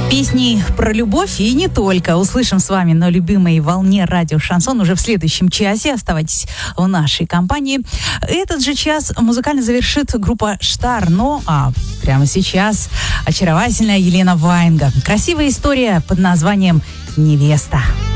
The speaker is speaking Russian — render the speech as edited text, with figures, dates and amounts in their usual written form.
Песни про любовь и не только. Услышим с вами на любимой волне радио «Шансон» уже в следующем часе. Оставайтесь в нашей компании. Этот же час музыкально завершит группа «Штар». А прямо сейчас очаровательная Елена Ваенга. Красивая история под названием «Невеста».